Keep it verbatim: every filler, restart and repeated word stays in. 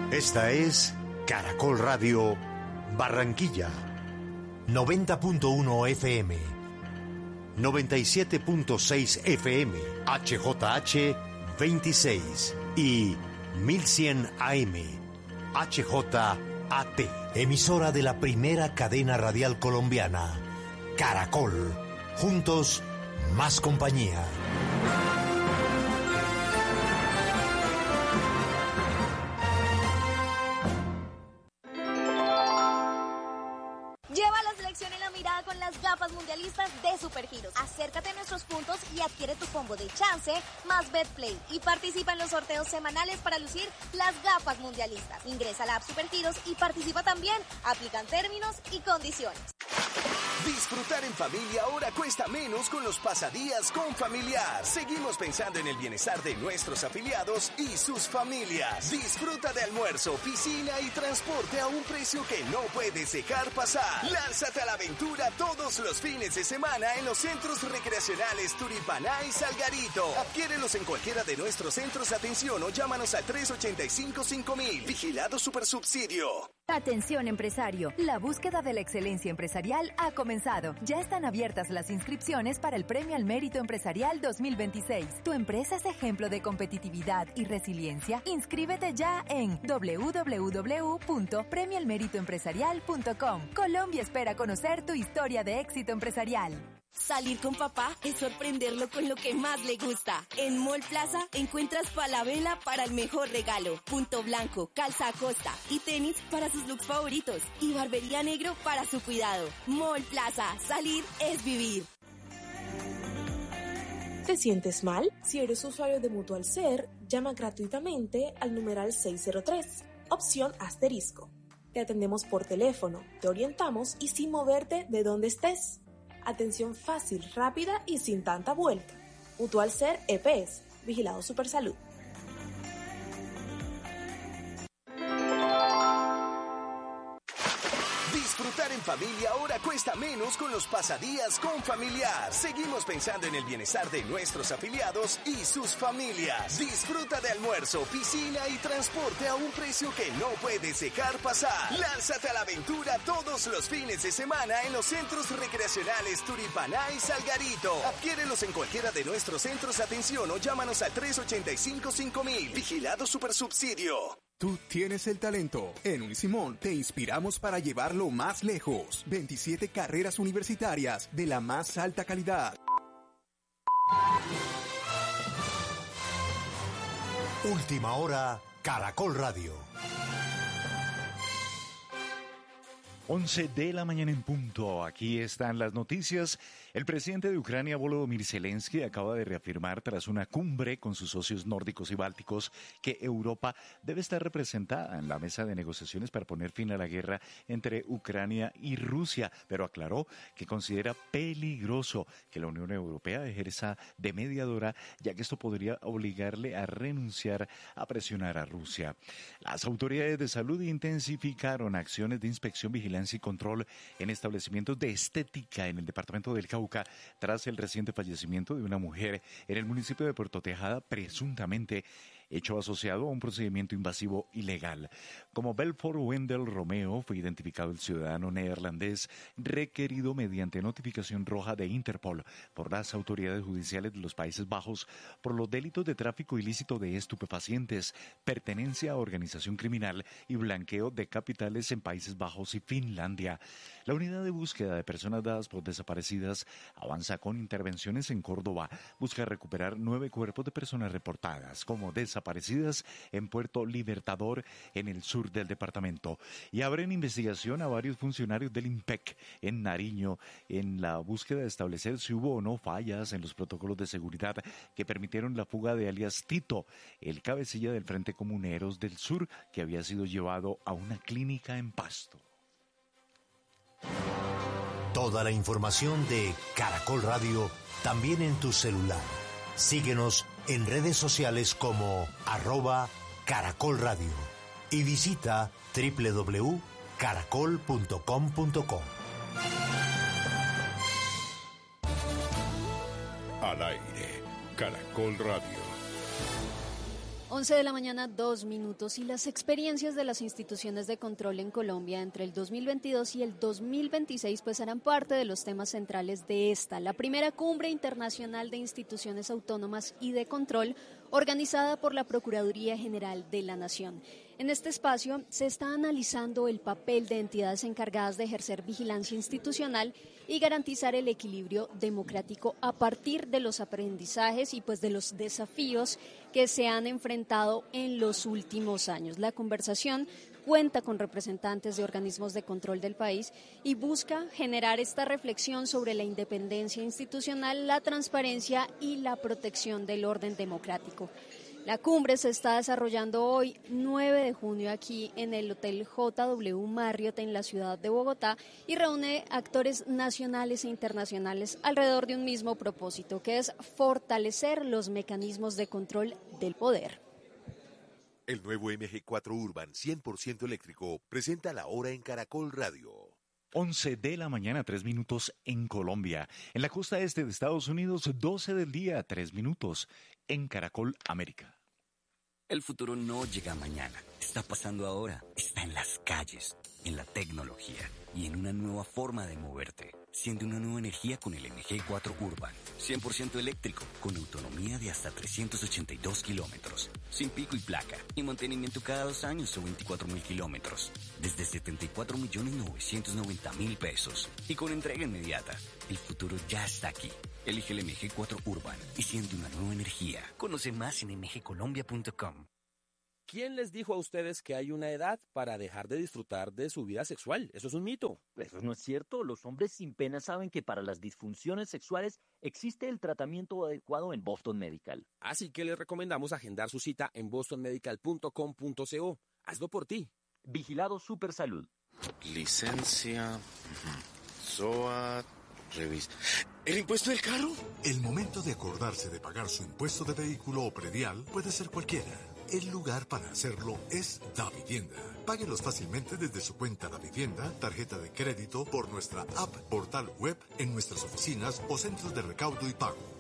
Esta es Caracol Radio Barranquilla, noventa punto uno F M, noventa y siete punto seis F M, H J H veintiséis y mil cien A M, H J A T, emisora de la primera cadena radial colombiana, Caracol. Juntos, más compañía. Lleva la selección en la mirada con las gafas mundialistas de Supergiros. Acércate a nuestros puntos y adquiere tu combo de chance más BetPlay y participa en los sorteos semanales para lucir las gafas mundialistas. Ingresa a la app Supergiros y participa también. Aplican términos y condiciones. Disfrutar en familia ahora cuesta menos con los pasadías con Familiar. Seguimos pensando en el bienestar de nuestros afiliados y sus familias. Disfruta de almuerzo, piscina y transporte a un precio que no puedes dejar pasar. Lánzate a la aventura todos los fines de semana en los centros recreacionales Turipaná y Salgarito. Adquiérelos en cualquiera de nuestros centros de atención o llámanos al tres ochenta y cinco cinco mil. Vigilado Supersubsidio. Atención empresario, la búsqueda de la excelencia empresarial ha comenzado. Ya están abiertas las inscripciones para el Premio al Mérito Empresarial dos mil veintiséis. ¿Tu empresa es ejemplo de competitividad y resiliencia? Inscríbete ya en doble u doble u doble u punto premio al mérito empresarial punto com. Colombia espera conocer tu historia de éxito empresarial. Salir con papá es sorprenderlo con lo que más le gusta. En Mall Plaza encuentras Falabella para el mejor regalo, Punto Blanco, Calza Acosta y tenis para sus looks favoritos y Barbería Negro para su cuidado. Mall Plaza, salir es vivir. ¿Te sientes mal? Si eres usuario de Mutual Ser, llama gratuitamente al numeral seis cero tres, opción asterisco. Te atendemos por teléfono, te orientamos y sin moverte de donde estés. Atención fácil, rápida y sin tanta vuelta. Mutual Ser E P S, Vigilado Supersalud. Disfrutar en familia ahora cuesta menos con los pasadías con Familiar. Seguimos pensando en el bienestar de nuestros afiliados y sus familias. Disfruta de almuerzo, piscina y transporte a un precio que no puedes dejar pasar. Lánzate a la aventura todos los fines de semana en los centros recreacionales Turipaná y Salgarito. Adquiérelos en cualquiera de nuestros centros de atención o llámanos al tres ochenta y cinco cinco mil. Vigilado Supersubsidio. Tú tienes el talento. En Unisimón te inspiramos para llevarlo más lejos. veintisiete carreras universitarias de la más alta calidad. Última hora, Caracol Radio. once de la mañana en punto. Aquí están las noticias. El presidente de Ucrania, Volodymyr Zelensky, acaba de reafirmar tras una cumbre con sus socios nórdicos y bálticos que Europa debe estar representada en la mesa de negociaciones para poner fin a la guerra entre Ucrania y Rusia, pero aclaró que considera peligroso que la Unión Europea ejerza de mediadora, ya que esto podría obligarle a renunciar a presionar a Rusia. Las autoridades de salud intensificaron acciones de inspección, vigilancia y control en establecimientos de estética en el departamento del Cauca tras el reciente fallecimiento de una mujer en el municipio de Puerto Tejada, presuntamente hecho asociado a un procedimiento invasivo ilegal. Como Belfort Wendell Romeo, fue identificado el ciudadano neerlandés requerido mediante notificación roja de Interpol por las autoridades judiciales de los Países Bajos por los delitos de tráfico ilícito de estupefacientes, pertenencia a organización criminal y blanqueo de capitales en Países Bajos y Finlandia. La unidad de búsqueda de personas dadas por desaparecidas avanza con intervenciones en Córdoba. Busca recuperar nueve cuerpos de personas reportadas como desaparecidas desaparecidas en Puerto Libertador, en el sur del departamento. Y abren investigación a varios funcionarios del IMPEC en Nariño en la búsqueda de establecer si hubo o no fallas en los protocolos de seguridad que permitieron la fuga de alias Tito, el cabecilla del Frente Comuneros del Sur, que había sido llevado a una clínica en Pasto. Toda la información de Caracol Radio también en tu celular. Síguenos en redes sociales como arroba Caracol Radio y visita doble u doble u doble u punto caracol punto com punto co. Al aire, Caracol Radio. once de la mañana, dos minutos, y las experiencias de las instituciones de control en Colombia entre el dos mil veintidós y el dos mil veintiséis pues serán parte de los temas centrales de esta, la primera cumbre internacional de instituciones autónomas y de control organizada por la Procuraduría General de la Nación. En este espacio se está analizando el papel de entidades encargadas de ejercer vigilancia institucional y garantizar el equilibrio democrático a partir de los aprendizajes y pues de los desafíos que se han enfrentado en los últimos años. La conversación cuenta con representantes de organismos de control del país y busca generar esta reflexión sobre la independencia institucional, la transparencia y la protección del orden democrático. La cumbre se está desarrollando hoy, nueve de junio, aquí en el Hotel J W Marriott en la ciudad de Bogotá y reúne actores nacionales e internacionales alrededor de un mismo propósito, que es fortalecer los mecanismos de control del poder. El nuevo M G cuatro Urban cien por ciento eléctrico presenta la hora en Caracol Radio. once de la mañana, tres minutos en Colombia. En la costa este de Estados Unidos, doce del día, tres minutos en Caracol América. El futuro no llega mañana, está pasando ahora, está en las calles, en la tecnología y en una nueva forma de moverte. Siente una nueva energía con el M G cuatro Urban, cien por ciento eléctrico, con autonomía de hasta trescientos ochenta y dos kilómetros, sin pico y placa, y mantenimiento cada dos años o veinticuatro mil kilómetros, desde setenta y cuatro millones novecientos noventa mil pesos, y con entrega inmediata. El futuro ya está aquí. Elige el M G cuatro Urban y siente una nueva energía. Conoce más en m g colombia punto com. ¿Quién les dijo a ustedes que hay una edad para dejar de disfrutar de su vida sexual? Eso es un mito. Eso no es cierto. Los hombres sin pena saben que para las disfunciones sexuales existe el tratamiento adecuado en Boston Medical. Así que les recomendamos agendar su cita en boston medical punto com punto co. Hazlo por ti. Vigilado Supersalud. Licencia. S O A. Revista. ¿El impuesto del carro? El momento de acordarse de pagar su impuesto de vehículo o predial puede ser cualquiera. El lugar para hacerlo es Davivienda. Páguelos fácilmente desde su cuenta Davivienda, tarjeta de crédito, por nuestra app, portal web, en nuestras oficinas o centros de recaudo y pago.